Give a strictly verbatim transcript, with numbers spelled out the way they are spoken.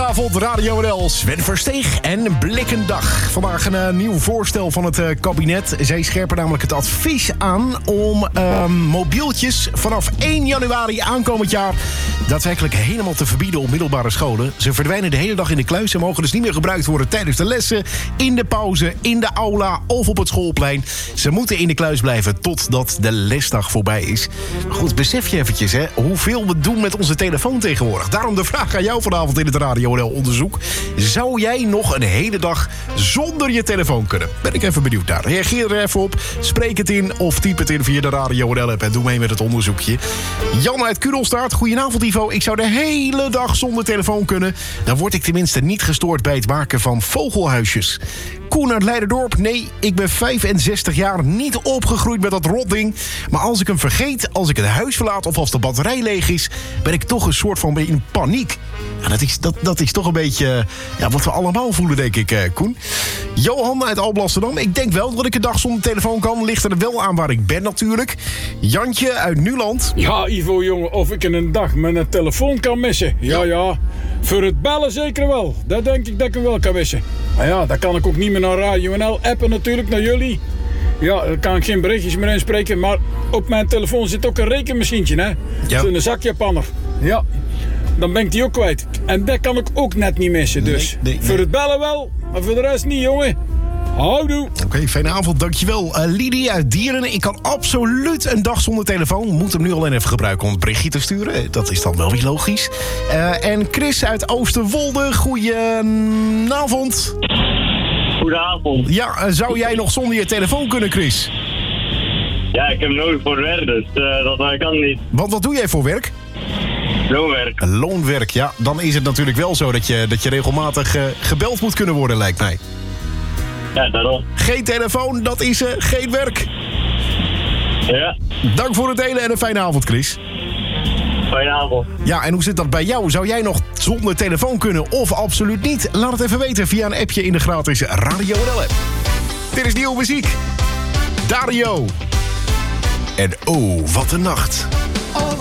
Zondagavond, Radio N L, Sven Versteeg en Blikkendag. Vandaag een uh, nieuw voorstel van het uh, kabinet. Zij scherpen namelijk het advies aan om uh, mobieltjes vanaf één januari aankomend jaar daadwerkelijk helemaal te verbieden op middelbare scholen. Ze verdwijnen de hele dag in de kluis en mogen dus niet meer gebruikt worden tijdens de lessen, in de pauze, in de aula of op het schoolplein. Ze moeten in de kluis blijven totdat de lesdag voorbij is. Goed, besef je eventjes hè, hoeveel we doen met onze telefoon tegenwoordig. Daarom de vraag aan jou vanavond in het Radio N L-onderzoek. Zou jij nog een hele dag zonder je telefoon kunnen? Ben ik even benieuwd naar. Reageer er even op, spreek het in of typ het in via de Radio N L-app en doe mee met het onderzoekje. Jan uit Kudelstaart, goedenavond Ivo. Ik zou de hele dag zonder telefoon kunnen. Dan word ik tenminste niet gestoord bij het maken van vogelhuisjes. Koen uit Leiderdorp, nee, ik ben vijfenzestig jaar niet opgegroeid met dat rotding. Maar als ik hem vergeet, als ik het huis verlaat of als de batterij leeg is, ben ik toch een soort van in paniek. Ja, dat, is, dat, dat is toch een beetje ja, wat we allemaal voelen, denk ik, eh, Koen. Johan uit Alblasserdam, ik denk wel dat ik een dag zonder telefoon kan. Ligt er wel aan waar ik ben natuurlijk. Jantje uit Nuland. Ja, Ivo, jongen, of ik in een dag mijn telefoon kan missen. Ja, ja. Voor het bellen zeker wel. Dat denk ik dat ik hem wel kan missen. Maar ja, dan kan ik ook niet meer naar Radio N L appen natuurlijk, naar jullie. Ja, dan kan ik geen berichtjes meer inspreken. Maar op mijn telefoon zit ook een rekenmachientje, hè. Ja. Zo'n zakjapanner. Ja. Dan ben ik die ook kwijt. En dat kan ik ook net niet missen, dus. Nee, nee, nee. Voor het bellen wel, maar voor de rest niet, jongen. Houdoe. Oké, okay, fijne avond, dankjewel. Uh, Lidie uit Dieren, ik kan absoluut een dag zonder telefoon. Moet hem nu alleen even gebruiken om het berichtje te sturen. Dat is dan wel weer logisch. Uh, en Chris uit Oosterwolde, goedenavond. Goedenavond. Ja, uh, zou jij nog zonder je telefoon kunnen, Chris? Ja, ik heb hem nodig voor werk, dus uh, dat uh, kan niet. Want wat doe jij voor werk? Loonwerk. Loonwerk, ja. Dan is het natuurlijk wel zo dat je, dat je regelmatig uh, gebeld moet kunnen worden, lijkt mij. Ja, daarom. Geen telefoon, dat is uh, geen werk. Ja. Dank voor het delen en een fijne avond, Chris. Fijne avond. Ja, en hoe zit dat bij jou? Zou jij nog zonder telefoon kunnen of absoluut niet? Laat het even weten via een appje in de gratis Radio N L-app. Dit is nieuwe muziek. Dario. En oh, wat een nacht.